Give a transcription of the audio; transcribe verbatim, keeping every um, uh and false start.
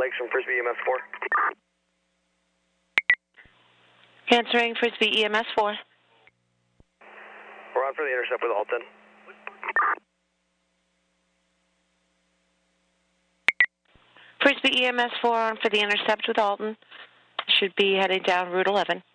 Lakes from Frisbee E M S four. Answering Frisbee E M S four. We're on for the intercept with Alton. Frisbee E M S four on for the intercept with Alton. Should be heading down Route eleven.